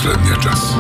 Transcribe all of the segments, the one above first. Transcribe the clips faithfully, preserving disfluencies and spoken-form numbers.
последния час.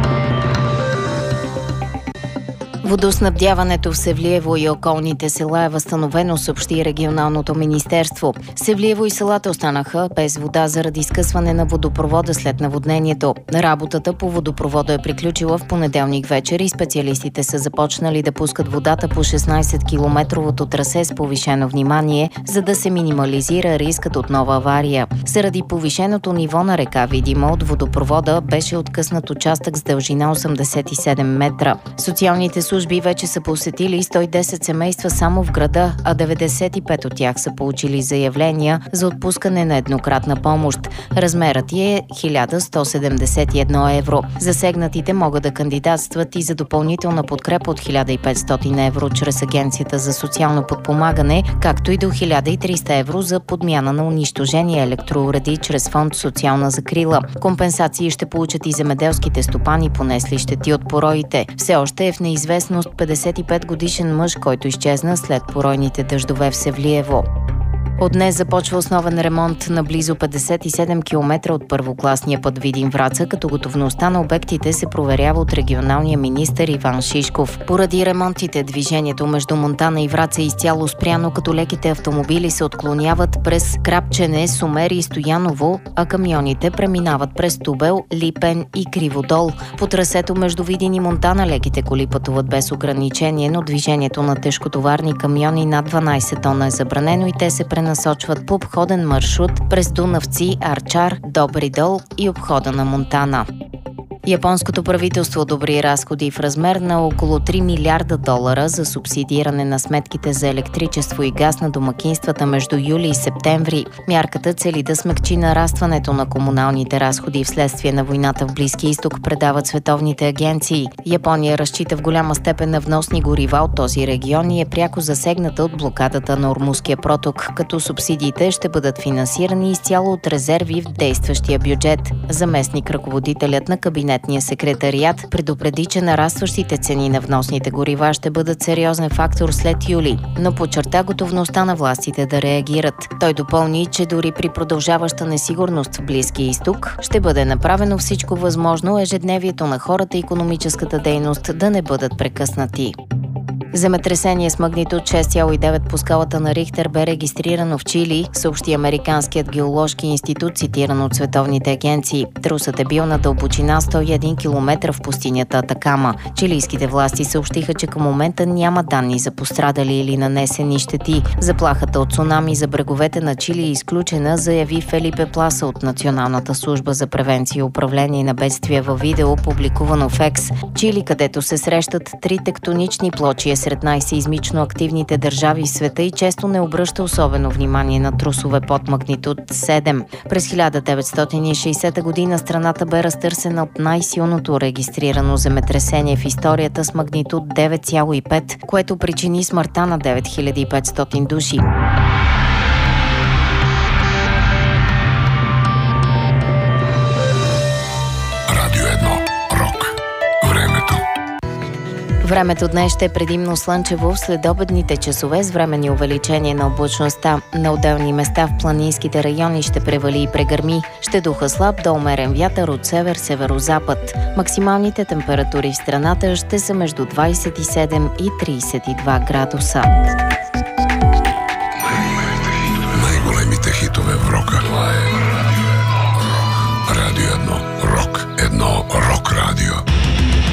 Водоснабдяването в Севлиево и околните села е възстановено, съобщи регионалното министерство. Севлиево и селата останаха без вода заради скъсване на водопровода след наводнението. Работата по водопровода е приключила в понеделник вечер и специалистите са започнали да пускат водата по шестнайсет-километровото трасе с повишено внимание, за да се минимализира рискът от нова авария. Заради повишеното ниво на река Видима от водопровода беше откъснат участък с дължина осемдесет и седем метра. Социалните служби вече са посетили сто и десет семейства само в града, а деветдесет и пет от тях са получили заявления за отпускане на еднократна помощ. Размерът е хиляда сто седемдесет и едно евро. Засегнатите могат да кандидатстват и за допълнителна подкрепа от хиляда и петстотин евро чрез Агенцията за социално подпомагане, както и до хиляда и триста евро за подмяна на унищожени електроуреди чрез фонд социална закрила. Компенсации ще получат и земеделските стопани, понесли щети от пороите. Все още е в неизвестност петдесет и пет годишен мъж, който изчезна след поройните дъждове в Севлиево. От днес започва основен ремонт на близо петдесет и седем километра от първокласния път Видин-Враца, като готовността на обектите се проверява от регионалния министър Иван Шишков. Поради ремонтите, движението между Монтана и Враца е изцяло спряно, като леките автомобили се отклоняват през Крапчене, Сумер и Стояново, а камионите преминават през Тубел, Липен и Криводол. По трасето между Видин и Монтана леките коли пътуват без ограничение, но движението на тежкотоварни камиони над дванайсет тона е забранено и те се пренасочват насочват по обходен маршрут през Дунавци, Арчар, Добри дол и обхода на Монтана. Японското правителство одобри разходи в размер на около три милиарда долара за субсидиране на сметките за електричество и газ на домакинствата между юли и септември. Мярката цели да смекчи нарастването на комуналните разходи вследствие на войната в Близкия изток, предават световните агенции. Япония разчита в голяма степен на вносни горива от този регион и е пряко засегната от блокадата на Ормузския проток, като субсидиите ще бъдат финансирани изцяло от резерви в действащия бюджет. Заместник ръководителят на кабинетния секретариат предупреди, че нарастващите цени на вносните горива ще бъдат сериозен фактор след юли, но подчерта готовността на властите да реагират. Той допълни, че дори при продължаваща несигурност в Близкия изток ще бъде направено всичко възможно ежедневието на хората и икономическата дейност да не бъдат прекъснати. Земетресение с магнитуд шест цяло и девет по скалата на Рихтер бе регистрирано в Чили, съобщи Американският геоложки институт, цитиран от световните агенции. Трусът е бил на дълбочина сто и един километра в пустинята Атакама. Чилийските власти съобщиха, че към момента няма данни за пострадали или нанесени щети. Заплахата от цунами за бреговете на Чили е изключена, заяви Фелипе Пласа от Националната служба за превенция и управление на бедствия във видео, публикувано в Екс. Чили, където се срещат три тектонични плочи, сред най-сеизмично активните държави в света и често не обръща особено внимание на трусове под магнитуд седем. През хиляда деветстотин и шейсета година страната бе разтърсена от най-силното регистрирано земетресение в историята с магнитуд девет цяло и пет, което причини смъртта на девет хиляди и петстотин души. Времето днес ще е предимно слънчево в следобедните часове с временни увеличение на облачността. На отделни места в планинските райони ще превали и прегърми. Ще духа слаб до умерен вятър от север-северозапад. Максималните температури в страната ще са между двайсет и седем и трийсет и два градуса.